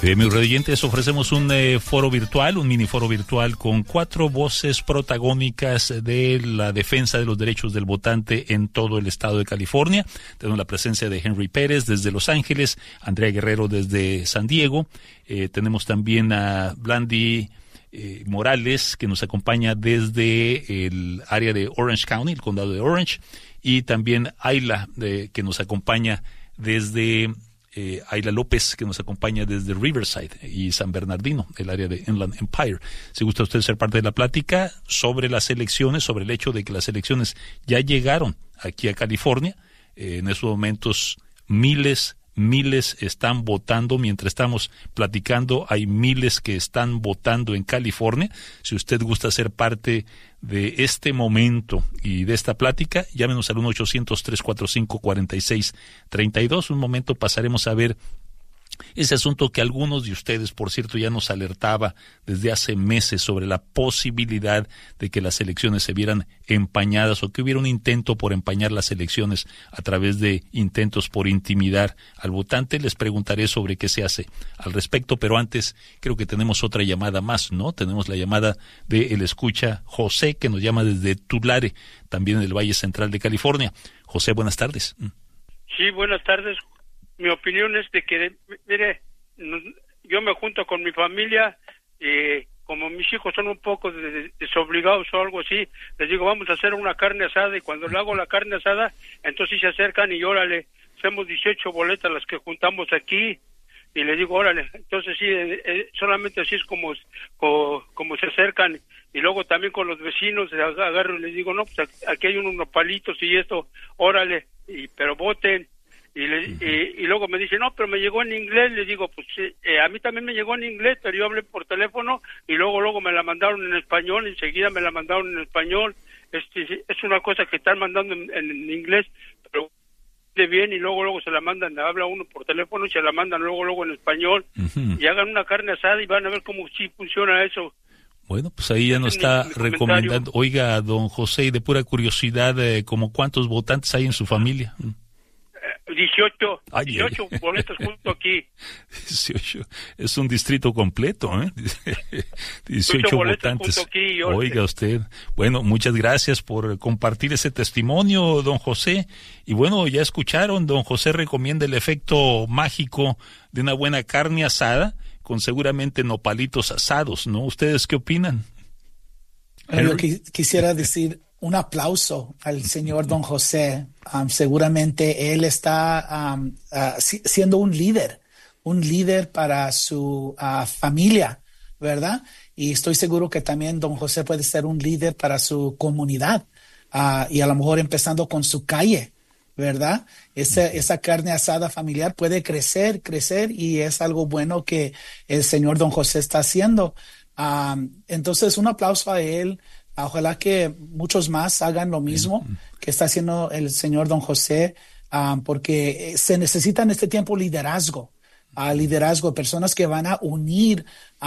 Mis radioyentes, ofrecemos un foro virtual, un mini foro virtual con 4 voces protagónicas de la defensa de los derechos del votante en todo el estado de California. Tenemos la presencia de Henry Pérez desde Los Ángeles, Andrea Guerrero desde San Diego, tenemos también a Blandy Morales, que nos acompaña desde el área de Orange County, el condado de Orange, y también Ayla, que nos acompaña desde Ayla López, que nos acompaña desde Riverside y San Bernardino, el área de Inland Empire. Si gusta usted ser parte de la plática sobre las elecciones, sobre el hecho de que las elecciones ya llegaron aquí a California, en estos momentos miles están votando. Mientras estamos platicando, hay miles que están votando en California. Si usted gusta ser parte de este momento y de esta plática, llámenos al 1-800-345-4632. Un momento pasaremos a ver ese asunto que algunos de ustedes, por cierto, ya nos alertaba desde hace meses sobre la posibilidad de que las elecciones se vieran empañadas o que hubiera un intento por empañar las elecciones a través de intentos por intimidar al votante. Les preguntaré sobre qué se hace al respecto, pero antes creo que tenemos otra llamada más, ¿no? Tenemos la llamada de el escucha José, que nos llama desde Tulare, también en el Valle Central de California. José, buenas tardes. Sí, buenas tardes. Mi opinión es de que, mire, yo me junto con mi familia y como mis hijos son un poco desobligados o algo así, les digo, vamos a hacer una carne asada, y cuando le hago la carne asada, entonces se acercan y órale, hacemos 18 boletas las que juntamos aquí, y les digo, órale, entonces sí, solamente así es como se acercan. Y luego también con los vecinos agarro y les digo, no, pues aquí hay unos palitos y esto, órale, pero voten. Y luego me dice, no, pero me llegó en inglés. Le digo, pues a mí también me llegó en inglés, pero yo hablé por teléfono y luego me la mandaron en español, enseguida me la mandaron en español. Es una cosa que están mandando en inglés, pero de bien, y luego se la mandan, habla uno por teléfono y se la mandan luego en español. Uh-huh. Y hagan una carne asada y van a ver cómo sí funciona eso. Bueno, pues ahí ya nos está recomendando. Oiga, don José, y de pura curiosidad, ¿como cuántos votantes hay en su familia? 18 boletos junto aquí. 18, es un distrito completo, 18 votantes. Aquí, oiga usted. Bueno, muchas gracias por compartir ese testimonio, don José. Y bueno, ya escucharon, don José recomienda el efecto mágico de una buena carne asada con seguramente nopalitos asados, ¿no? ¿Ustedes qué opinan? Yo quisiera decir un aplauso al señor don José. Seguramente él está siendo un líder para su familia, ¿verdad? Y estoy seguro que también don José puede ser un líder para su comunidad, y a lo mejor empezando con su calle, ¿verdad? Esa carne asada familiar puede crecer, y es algo bueno que el señor don José está haciendo. Entonces, un aplauso a él. Ojalá que muchos más hagan lo mismo que está haciendo el señor don José, porque se necesita en este tiempo liderazgo, personas que van a unir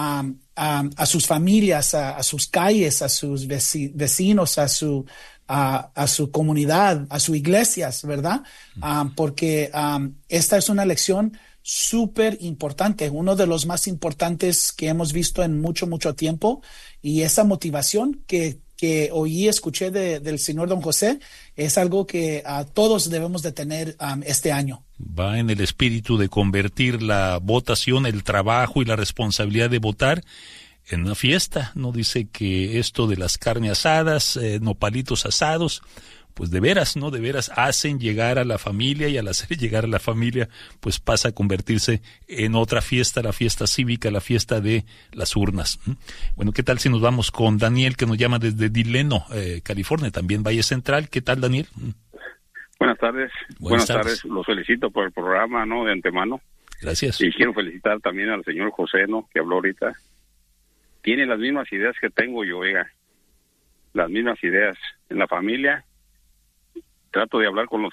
a sus familias, a sus calles, a sus vecinos, a su comunidad, a sus iglesias, ¿verdad? Porque esta es una elección súper importante, uno de los más importantes que hemos visto en mucho tiempo, y esa motivación que escuché del señor don José es algo que todos debemos de tener este año. Va en el espíritu de convertir la votación, el trabajo y la responsabilidad de votar en una fiesta. No dice que esto de las carnes asadas, nopalitos asados, pues de veras hacen llegar a la familia, y al hacer llegar a la familia, pues pasa a convertirse en otra fiesta, la fiesta cívica, la fiesta de las urnas. Bueno, ¿qué tal si nos vamos con Daniel, que nos llama desde Delano, California, también Valle Central? ¿Qué tal, Daniel? Buenas tardes. Buenas tardes. Los felicito por el programa, ¿no? De antemano. Gracias. Y quiero felicitar también al señor José, ¿no? Que habló ahorita. Tiene las mismas ideas que tengo yo, las mismas ideas en la familia. Trato de hablar con los